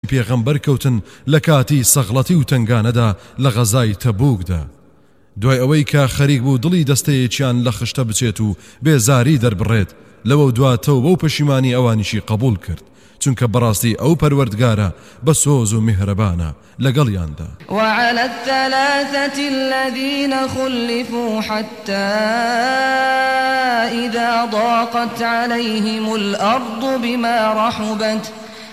پێغەمبەر کەوتن لە کاتی سەغڵەتی و تنگانەدا لە غەزای تەبوکدا. دوای ئەوەی کە خەریک بوو دڵی دەستەیەکیان لە خشتە بچێت و بێزاری دەربڕێت، لەوە دواتەوە بەو پەشیمانی ئەوانیشی قبول کرد، چونکە بەڕاستی ئەو پەروەردگارە بە سۆز و میهرەبانە لەگەڵیاندا. وعلى الثلاثة الذين خلفوا حتى إذا ضاقت عليهم الأرض بما رحبت